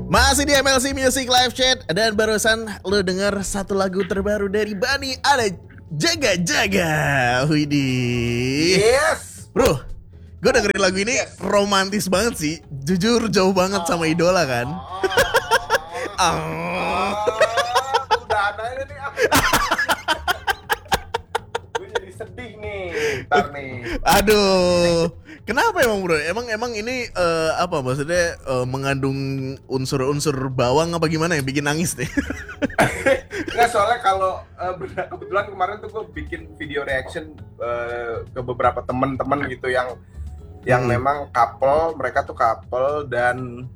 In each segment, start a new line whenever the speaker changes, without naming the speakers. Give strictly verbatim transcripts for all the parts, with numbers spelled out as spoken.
Masih di M L C Music Live Chat. Dan barusan lu denger satu lagu terbaru dari Bani. Ada Jaga Jaga. Widih.
Yes.
Bro, gue dengerin lagu ini
yes.
romantis banget sih. Jujur jauh banget oh. sama idola kan.
Oh. Oh. Udah ada ini nih. Gue jadi sedih nih. Ntar nih.
Aduh. Kenapa emang bro? Emang emang ini uh, apa maksudnya uh, mengandung unsur-unsur bawang apa gimana yang bikin nangis nih?
Nggak, soalnya kalau uh, kebetulan kemarin tuh gue bikin video reaction uh, ke beberapa teman-teman gitu yang yang hmm. memang couple, mereka tuh couple dan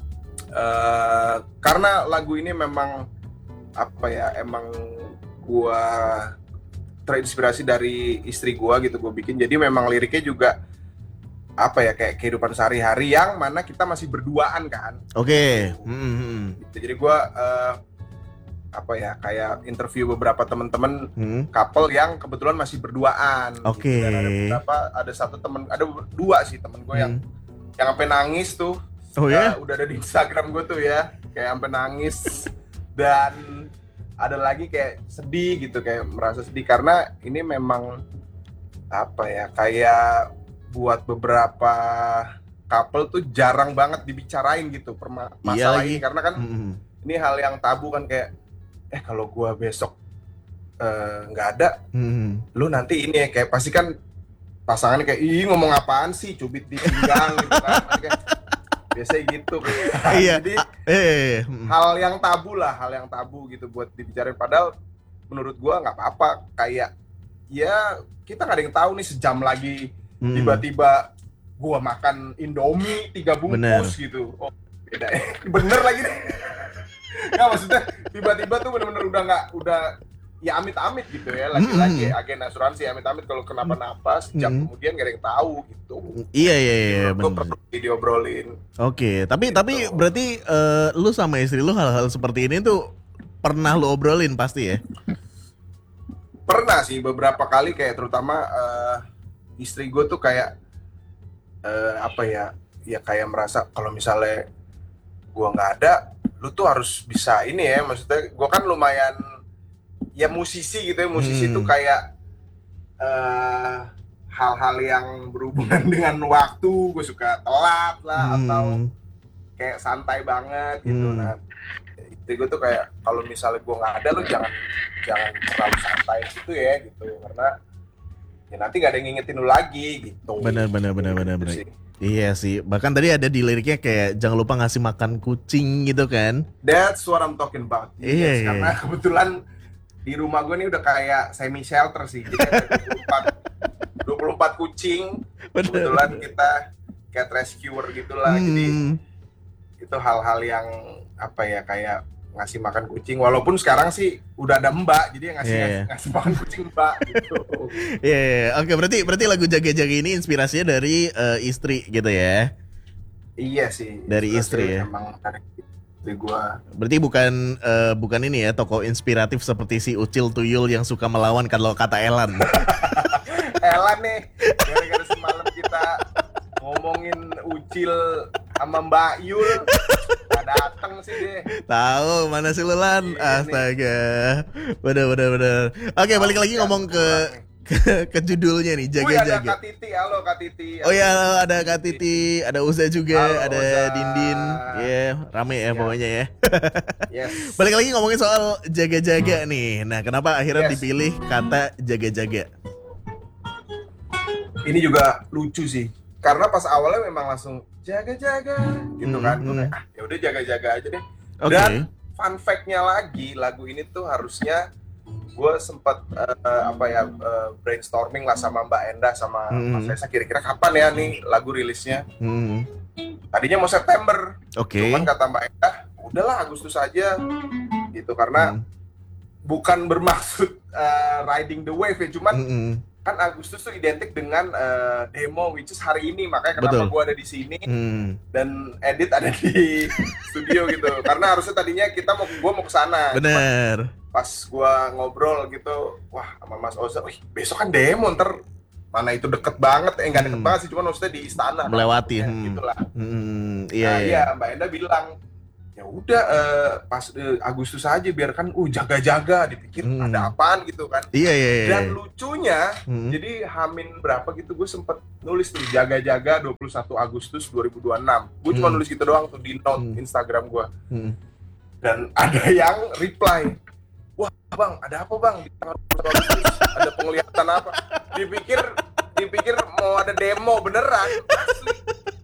uh, karena lagu ini memang apa ya, emang gue terinspirasi dari istri gue gitu, gue bikin. Jadi memang liriknya juga apa ya, kayak kehidupan sehari-hari yang mana kita masih berduaan kan.
Oke. Okay. Mm-hmm.
Jadi gue uh, apa ya, kayak interview beberapa teman-teman
hmm.
couple yang kebetulan masih berduaan.
Oke. Okay.
Gitu. Dan ada beberapa, ada satu temen, ada dua sih temen gue hmm. yang yang sampai nangis tuh.
Oh ya? Yeah?
Uh, udah ada di Instagram gue tuh ya, kayak sampai nangis. Dan ada lagi kayak sedih gitu, kayak merasa sedih karena ini memang apa ya, kayak buat beberapa couple tuh jarang banget dibicarain gitu perma- masalah iya ini, karena kan mm-hmm. ini hal yang tabu kan, kayak eh kalau gua besok nggak uh, ada, mm-hmm. lu nanti ini ya, kayak pasti kan pasangannya kayak ih ngomong apaan sih, cubit di pinggang gitu kan, kayak biasanya gitu.
Iya.
Jadi
eh.
hal yang tabu lah, hal yang tabu gitu buat dibicarain, padahal menurut gua nggak apa-apa, kayak ya kita nggak ada yang tahu nih sejam lagi Hmm. tiba-tiba gua makan Indomie tiga bungkus. Bener. Gitu. Oh, beda. Bener lagi deh. Nggak, maksudnya tiba-tiba tuh bener-bener udah nggak, udah ya amit-amit gitu ya, lagi-lagi hmm. agen asuransi amit-amit kalau kenapa-napa sejam hmm. kemudian gak ada yang tahu gitu.
Iya iya iya.
Itu perlu diobrolin.
Oke, okay. tapi gitu. Tapi berarti uh, lu sama istri lu hal-hal seperti ini tuh pernah lu obrolin pasti ya?
Pernah sih beberapa kali, kayak terutama uh, istri gue tuh kayak uh, apa ya, ya kayak merasa kalau misalnya gue nggak ada, lu tuh harus bisa ini ya, maksudnya gue kan lumayan ya musisi gitu ya, musisi hmm. tuh kayak uh, hal-hal yang berhubungan dengan waktu, gue suka telat lah hmm. atau kayak santai banget gitu. Hmm. Nah, istri gue tuh kayak kalau misalnya gue nggak ada, lu jangan jangan terlalu santai gitu ya gitu, karena ya nanti gak ada yang ngingetin lu lagi gitu.
Benar benar benar benar benar. Iya sih. Bahkan tadi ada di liriknya kayak jangan lupa ngasih makan kucing gitu kan.
That's what I'm talking about.
Iya,
yes,
iya.
Karena kebetulan di rumah gue nih udah kayak semi shelter sih. Jadi ada dua puluh empat kucing. Bener. Kebetulan kita cat rescuer gitulah. Hmm. Jadi itu hal-hal yang apa ya, kayak ngasih makan kucing, walaupun sekarang sih udah ada mbak, jadi yang ngasih yeah. ngasih, ngasih makan kucing mbak gitu.
Iya, yeah, yeah. Oke, okay, berarti berarti lagu Jaga-Jaga ini inspirasinya dari uh, istri gitu ya?
Iya sih.
Dari istri ya.
Emang dari istri gua.
Berarti bukan uh, bukan ini ya, tokoh inspiratif seperti si Ucil Tuyul yang suka melawan kalau kata Elan.
Elan nih, gara-gara semalam kita ngomongin Ucil sama Mbak Yul. Datang sih deh.
Tahu mana sih lu Lan? Iya, astaga. Bener bener bener. Oke, balik lagi ngomong ke, ke ke judulnya nih, Jaga-Jaga.
Ada Kak Titi, halo Kak Titi.
Oh ya, ada Kak Titi, ada Uza juga, halo, ada Uza. Dindin. Ya, yeah, rame ya, yeah. pokoknya ya.
Yes.
Balik lagi ngomongin soal Jaga-Jaga hmm. nih. Nah, kenapa akhirnya yes. dipilih kata Jaga-Jaga? Ini
juga lucu sih. Karena pas awalnya memang langsung jaga-jaga gitu kan, hmm, hmm. ah, ya udah jaga-jaga aja deh. Okay. Dan fun fact-nya lagi, lagu ini tuh harusnya gue sempat uh, apa ya uh, brainstorming lah sama Mbak Enda sama hmm. Mas Reza, kira-kira kapan ya nih lagu rilisnya. Hmm. Tadinya mau September,
okay.
cuman kata Mbak Enda, udahlah Agustus aja gitu, karena hmm. bukan bermaksud uh, riding the wave ya, cuman hmm. kan Agustus tuh identik dengan uh, demo, which is hari ini, makanya kenapa gue ada di sini hmm. dan edit ada di studio gitu, karena harusnya tadinya kita mau gue mau kesana.
Bener.
Pas gue ngobrol gitu, wah sama Mas Oza, wih besok kan demo, ntar mana itu deket banget, eh nggak deket
hmm.
banget sih, cuma maksudnya di istana
melewati
kan,
hmm.
gitulah.
Hmm. Iya,
nah,
iya.
iya Mbak Enda bilang ya udah eh, pas eh, Agustus aja biar kan uh jaga-jaga dipikir
Hmm.
ada apaan gitu kan.
Iya iya iya.
Dan lucunya
Hmm.
jadi Hamin berapa gitu gue sempet nulis tuh jaga-jaga dua puluh satu Agustus dua ribu dua puluh enam. Gue cuma
Hmm.
nulis gitu doang tuh di note
Hmm.
Instagram gue.
Hmm.
Dan ada yang reply, wah bang ada apa bang di tanggal dua puluh satu Agustus ada penglihatan apa? Dipikir dipikir mau ada demo beneran asli.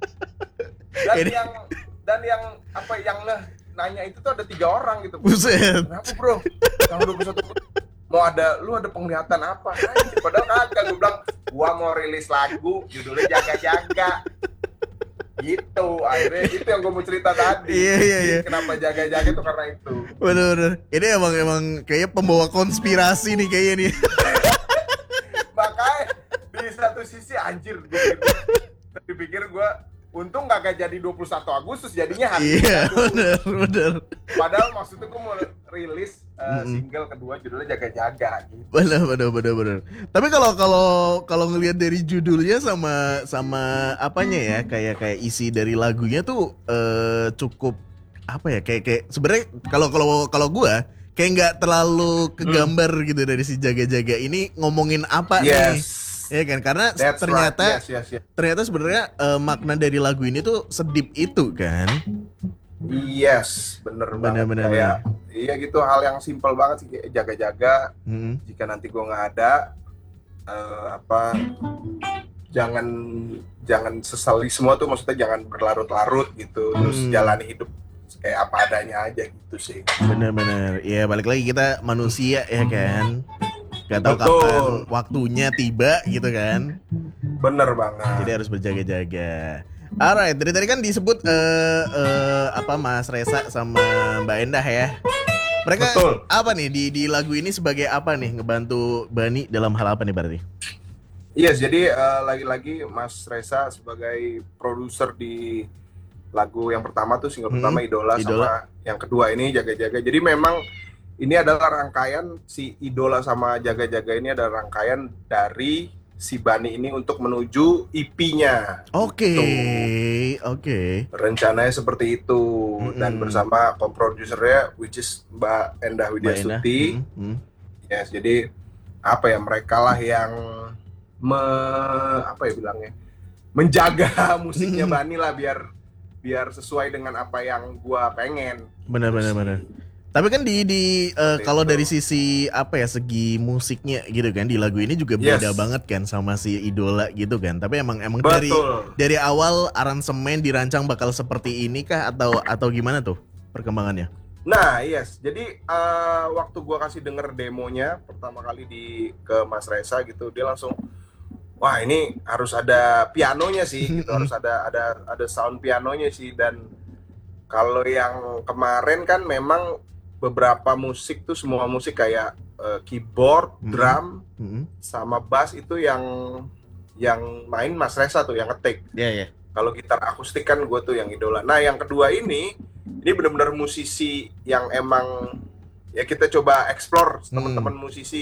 Dan
Ini-
yang dan yang apa yang nah, nanya itu tuh ada tiga orang gitu.
Buset.
Kenapa bro? Tanggal dua puluh satu mau ada lu ada penglihatan apa? Nah, padahal kagak, gue bilang gua mau rilis lagu judulnya jaga-jaga. Gitu akhirnya itu yang gue mau cerita tadi.
Iya, iya, iya.
Kenapa jaga-jaga itu karena itu.
Bener-bener. Ini emang emang kayak pembawa konspirasi nih kayaknya nih.
Makanya di satu sisi anjir gue pikir, dipikir gue untung gak jadi dua puluh satu Agustus jadinya hari
Iya,
itu.
bener bener.
Padahal maksudnya gue mau rilis uh,
Mm-mm.
single kedua judulnya jaga-jaga gitu.
Bener bener bener bener. Tapi kalau kalau kalau ngelihat dari judulnya sama sama apanya ya, kayak kayak isi dari lagunya tuh eh, cukup apa ya, kayak kayak sebenarnya kalau kalau kalau gua kayak nggak terlalu kegambar gitu dari si jaga-jaga ini ngomongin apa nih.
Yes.
Ya kan, karena
That's
ternyata
right. Yes, yes, yes.
ternyata sebenarnya eh, makna dari lagu ini tuh sedip itu kan.
Yes, bener
Bener,
banget.
bener,
Kayak, iya gitu hal yang simpel banget sih, kayak jaga-jaga.
Hmm.
Jika nanti gue nggak ada, eh, apa, jangan jangan sesali semua tuh, maksudnya jangan berlarut-larut gitu, terus
Hmm.
jalani hidup kayak apa adanya aja gitu sih.
Bener-bener. Ya balik lagi kita manusia ya kan. Gak tahu
Betul.
kapan waktunya tiba gitu kan.
Bener banget.
Jadi harus berjaga-jaga. Alright, dari tadi kan disebut eh eh, apa Mas Resa sama Mbak Endah ya. Mereka
Betul.
apa nih di di lagu ini sebagai apa nih, ngebantu Bani dalam hal apa nih berarti?
Yes, jadi eh, lagi-lagi Mas Reza sebagai produser di lagu yang pertama tuh single
Hmm,
pertama Idola,
Idola.
sama yang kedua ini Jaga-Jaga. Jadi memang ini adalah rangkaian si Idola sama Jaga-Jaga ini adalah rangkaian dari si Bani ini untuk menuju E P-nya.
Oke,
Gitu.
oke.
Rencananya seperti itu.
Mm-mm.
Dan bersama co-producernya which is Mbak Endah
Mbak
Widya
Endah.
Stuti.
Hmm, hmm.
Yes, jadi apa ya, mereka lah yang me, apa ya bilangnya, menjaga musiknya
Hmm.
Bani lah biar biar sesuai dengan apa yang gua pengen.
Benar benar
Terus,
benar. Tapi kan di di eh,
Seperti
kalau
itu.
dari sisi apa ya, segi musiknya gitu kan, di lagu ini juga
Yes.
beda banget kan sama si Idola gitu kan. Tapi emang emang dari
Betul.
dari awal aransemen dirancang bakal seperti ini kah atau atau gimana tuh perkembangannya?
Nah, yes. Jadi eh, waktu gua kasih denger demonya pertama kali di ke Mas Reza gitu, dia langsung, wah ini harus ada pianonya sih, gitu. Harus ada ada ada sound pianonya sih. Dan kalau yang kemarin kan memang beberapa musik tuh semua musik kayak eh, keyboard,
Hmm.
drum,
Hmm.
sama bass itu yang yang main Mas Reza tuh yang ngetik.
Ya ya.
Kalau gitar akustik kan gue tuh yang Idola. Nah yang kedua ini, ini benar-benar musisi yang emang ya kita coba explore
Hmm.
teman-teman musisi.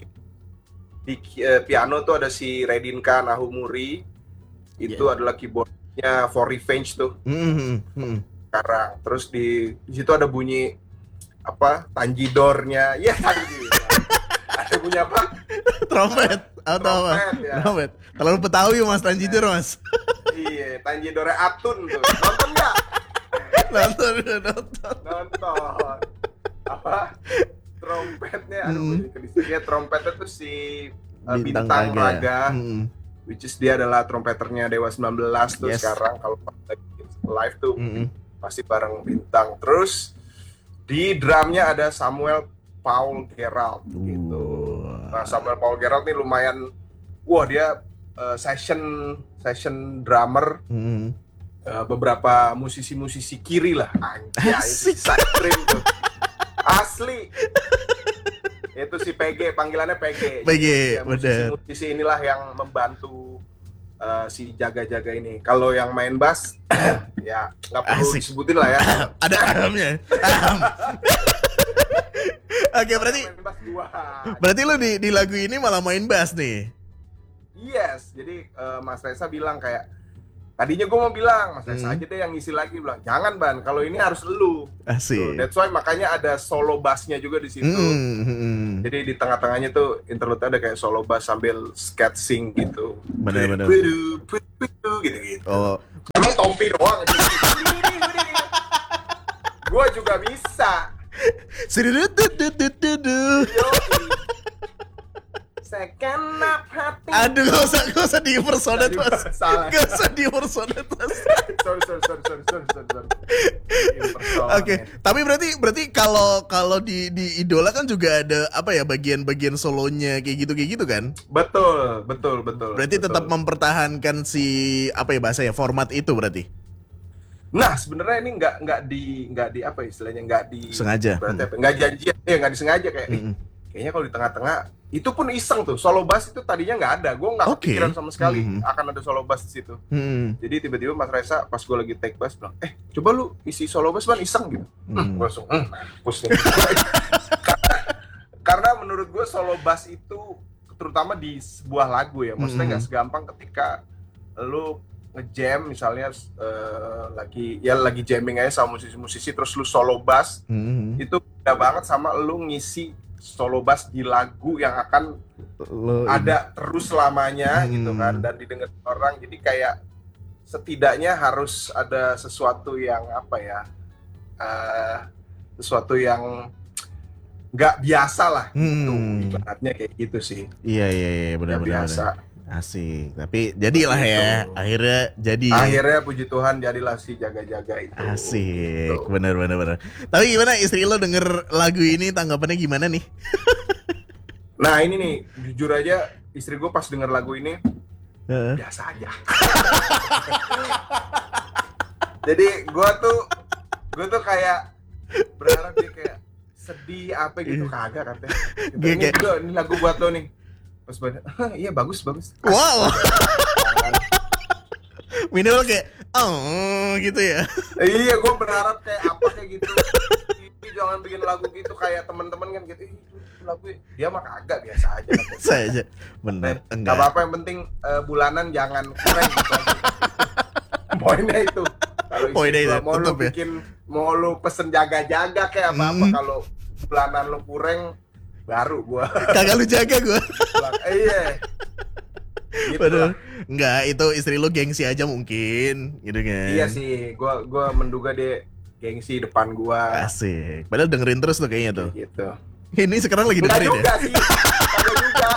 Di eh, piano tuh ada si Redinka Nahumuri, itu
Yeah.
adalah keyboardnya For Revenge tuh
Hmm, hmm, hmm.
sekarang. Terus di, di situ ada bunyi apa tanjidornya, ya tanji. Ada bunyi apa?
Trompet atau apa?
Trompet, ya.
Trompet. Terlalu Betawi Mas Tanjidor Mas.
Iya, tanjidornya Atun tuh. Nonton nggak?
Nonton nonton.
Nonton. Apa? Trompetnya, aduh,
Hmm.
jadi kedisinya. Ya, trompetnya tuh si uh,
Bintang
Bintang,
Raga.
Raga,
Hmm,
which is dia adalah trompeternya Dewa sembilan belas tuh
Yes.
sekarang kalau lagi live tuh
hmm, hmm.
pasti bareng Bintang. Terus di drumnya ada Samuel Paul Gerald gitu.
Wah.
Nah, Samuel Paul Gerald nih lumayan, wah dia uh, session session drummer
Hmm.
uh, beberapa musisi-musisi kiri lah, anjay,
Asik.
side dream tuh. Asli. Itu si P G, panggilannya P G.
P G,
Ya,
bener.
musisi-musisi inilah yang membantu uh, si jaga-jaga ini. Kalau yang main bass, ya nggak perlu
Asik.
disebutin lah ya.
Ada ahamnya. Aham. Oke, berarti
Main bass dua.
berarti lu di di lagu ini malah main bass nih.
Yes, jadi uh, Mas Reza bilang kayak, Tadinya gue mau bilang, Mas Reza
Hmm.
aja deh yang ngisi lagi, bilang jangan Ban, kalau ini harus elu. Tuh,
Asik.
that's why makanya ada solo bassnya juga di situ.
Hmm, hmm, hmm.
Jadi di tengah-tengahnya tuh interlude ada kayak solo bass sambil sketching gitu.
Bener-bener.
Gitu-gitu.
Oh,
Emang Tompi doang. Gue juga bisa.
Sidudududududu.
Segenap hati.
Aduh, gak usah, gak usah di impersonate, Mas.
Salah.
Gak usah di impersonate, Mas.
Sorry, sorry, sorry, sorry, sorry, sorry, sorry.
Oke, tapi berarti berarti kalau kalau di di Idola kan juga ada apa ya bagian-bagian solonya kayak gitu kayak gitu kan?
Betul, betul, betul.
Berarti
betul.
tetap mempertahankan si apa ya bahasa ya format itu berarti.
Nah, sebenarnya ini nggak nggak di nggak di apa istilahnya nggak di
Sengaja.
berarti
Hmm.
apa? Nggak janjian, ya nggak disengaja kayak. eh,
Mm-mm.
Kayaknya kalau di tengah-tengah itu pun iseng tuh solo bass itu tadinya nggak ada, gue nggak
Oke.
kepikiran sama sekali
Mhm.
akan ada solo bass di situ.
Hmm.
Jadi tiba-tiba Mas Reza pas gue lagi take bass bilang, eh coba lu isi solo bass Ban iseng gitu. Hmm,
Hmm.
gue langsung, hmm, mampus nih. karena, karena menurut gue solo bass itu terutama di sebuah lagu ya, maksudnya nggak
Hmm.
segampang ketika lu ngejam misalnya eh, lagi ya lagi jamming aja sama musisi-musisi terus lu solo bass
Hmm.
itu beda banget sama lu ngisi solo bass di lagu yang akan
Lo ini.
ada terus selamanya
Hmm.
gitu kan dan didengar orang, jadi kayak setidaknya harus ada sesuatu yang apa ya eh, sesuatu yang nggak biasa lah gitu,
Hmm.
ibaratnya kayak gitu sih.
Iya iya iya
Nggak
benar-benar.
biasa.
Asik. Tapi jadilah ya.
Gitu.
Akhirnya jadi.
Akhirnya puji Tuhan jadilah si jaga-jaga itu.
Asik.
Gitu.
Bener bener bener. Tapi gimana istri lo denger lagu ini tanggapannya gimana nih?
Nah ini nih jujur aja istri gue pas denger lagu ini
Heeh.
biasa aja. Jadi gue tuh gue tuh kayak berharap dia kayak sedih apa gitu, kagak katanya. Gitu,
Dia
ini,
kayak-
gua, ini lagu buat lo nih. Terus pada, iya bagus bagus.
Wow. Minimal kayak oh gitu ya.
Iya gue berharap kayak apa kayak gitu. Ih, jangan bikin lagu gitu kayak teman-teman kan gitu. Ih, itu lagu dia mah kagak biasa aja.
Saya aja. Bener.
Gak
Enggak.
apa-apa yang penting eh, bulanan jangan kurang gitu aja. Poinnya itu. Kalau
Poinnya
istri
itu,
gua mau lu
tetep ya.
bikin mau lu pesen jaga-jaga kayak apa-apa,
Hmm.
kalau bulanan lu kurang baru gua
Kagak lu jaga gue.
bilang, eh, iya. Gitu
Padahal
lah.
enggak, itu istri lo gengsi aja mungkin, gitu kan.
Iya sih, gua gua menduga dia gengsi depan gua
Asik. Padahal dengerin terus tuh kayaknya tuh.
gitu.
Ini sekarang lagi
Enggak
dengerin ya.
juga sih. Kagak juga.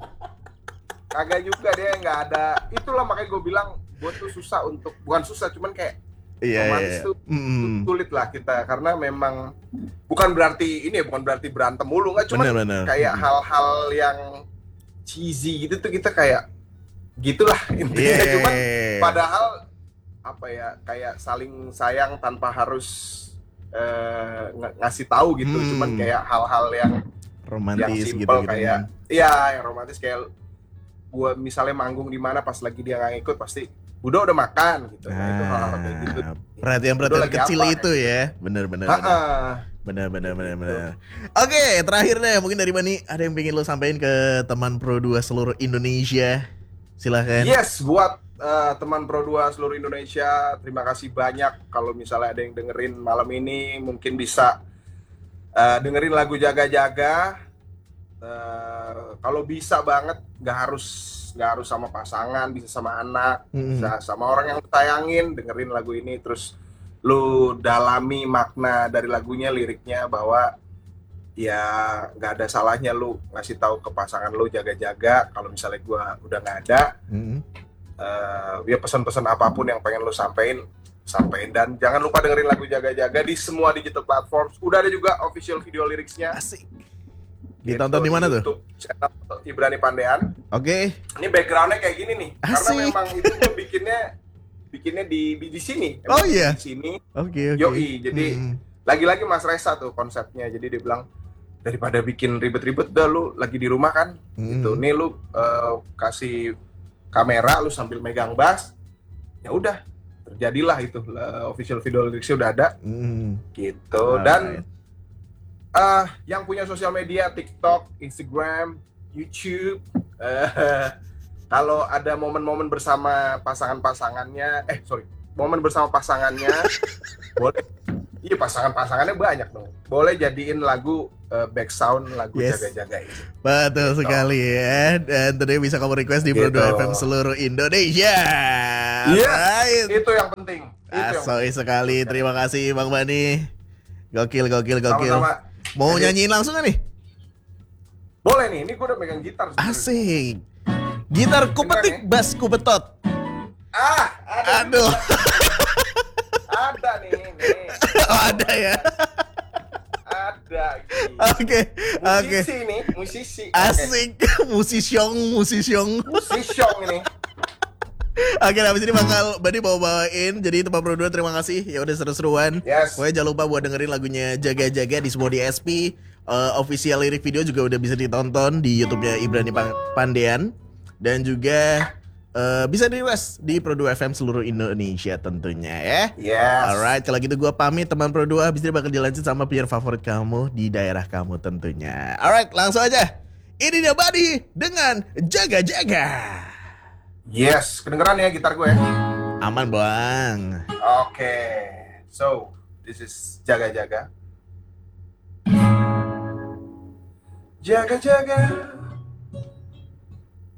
Kagak juga dia nggak ada. Itulah makanya gue bilang gue tuh susah untuk, bukan susah cuman kayak
Iya,
romantis
iya.
tuh
Mm.
sulit lah kita, karena memang bukan berarti ini ya, bukan berarti berantem mulu, nggak, cuman
Bener-bener.
kayak hal-hal yang cheesy gitu tuh kita kayak gitulah intinya.
Iya.
Cuman padahal apa ya, kayak saling sayang tanpa harus eh, ng- ngasih tahu gitu.
Hmm.
Cuman kayak hal-hal yang yang
romantis gitu
simple
gitu.
kayak iya yang romantis, kayak gua misalnya manggung di mana pas lagi dia nggak ikut pasti udah udah makan gitu. Nah, itu hal-hal kayak gitu.
Nah, perhatian-perhatian
Udah lagi
kecil
apa,
itu ya. Bener-bener.
Ha-ha.
Bener bener bener
Gitu.
bener. Oke, terakhir deh mungkin dari Bani ada yang pengen lo sampaikan ke teman Pro dua seluruh Indonesia. Silahkan.
Yes, buat uh, teman Pro dua seluruh Indonesia, terima kasih banyak. Kalau misalnya ada yang dengerin malam ini, mungkin bisa uh, dengerin lagu Jaga-Jaga. Uh, kalau bisa banget, nggak harus nggak harus sama pasangan, bisa sama anak,
Mm-mm.
bisa sama orang yang lu sayangin, dengerin lagu ini, terus lu dalami makna dari lagunya, liriknya, bahwa ya nggak ada salahnya lu ngasih tahu ke pasangan lu jaga-jaga. Kalau misalnya gua udah nggak ada,
Mm-mm.
eh ya pesan-pesan apapun yang pengen lu sampein, sampein. Dan jangan lupa dengerin lagu Jaga-Jaga di semua digital platform. Udah ada juga official video liriknya.
Asik. Ditonton di mana tuh?
YouTube channel Ibrani Pandean.
Oke.
Ini backgroundnya kayak gini nih, karena
Asik.
memang itu gua bikinnya bikinnya di di, di sini.
Oh,
Emang
iya?
Di sini.
Oke oke.
Yoi, jadi
Mm.
lagi-lagi Mas Reza tuh konsepnya. Jadi dia bilang, daripada bikin ribet-ribet, dah lu lagi di rumah kan,
Mm.
gitu. Nih lu eh, kasih kamera, lu sambil megang bass, ya udah terjadilah itu. Lah, official video liriknya udah ada,
Mm.
gitu.
Alright.
Dan eh yang punya sosial media, TikTok, Instagram, YouTube, eh, kalau ada momen-momen bersama pasangan-pasangannya, eh sorry, momen bersama pasangannya, boleh. Iya pasangan-pasangannya banyak dong. Boleh jadiin lagu uh, back sound lagu
Yes.
jaga-jaga ini.
Betul
Gitu.
sekali ya. Dan tentunya bisa kamu request di
Gitu.
Pro dua F M seluruh Indonesia.
Iya,
Alright.
itu yang penting. Itu yang
Asoi
penting.
sekali. Terima kasih Bang Bani. Gokil, gokil, gokil.
Sama-sama.
Mau
Jadi-
nyanyiin langsung gak nih?
Boleh nih, ini gue udah megang gitar sebenarnya.
Asik. Gitar kupetik,
Beneran
bass kupetot.
Ah, ada.
Aduh.
Ada nih, nih.
Oh, ada ya.
Ada. Gini.
Oke, oke.
Musisi nih, musisi. Oke.
Asik. Musisyong, musisyong.
Musisi ini.
Oke, habis ini bakal Bani bawa bawain. Jadi tempat Pro dua terima kasih. Ya udah seru-seruan.
Yes.
Pokoknya jangan lupa buat dengerin lagunya Jaga-Jaga di semua D S P. Uh, official lirik video juga udah bisa ditonton di YouTube-nya Ibrani Pan- Pandean. Dan juga uh, bisa di request di Pro dua F M seluruh Indonesia tentunya ya.
Yes.
Alright, kalau gitu gue pamit teman Pro dua. Habis ini bakal dilanjut sama player favorit kamu di daerah kamu tentunya. Alright, langsung aja. Ini dia Bani dengan Jaga-Jaga.
Yes, kedengeran ya gitar gue.
Aman bang.
Oke. So, this is jaga-jaga. Jaga-jaga.